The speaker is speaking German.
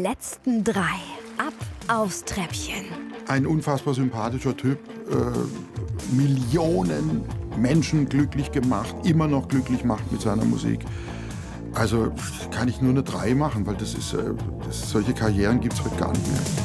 letzten 3. Ab aufs Treppchen. Ein unfassbar sympathischer Typ, Millionen Menschen glücklich gemacht, immer noch glücklich macht mit seiner Musik. Also kann ich nur eine 3 machen, weil solche Karrieren gibt es heute gar nicht mehr.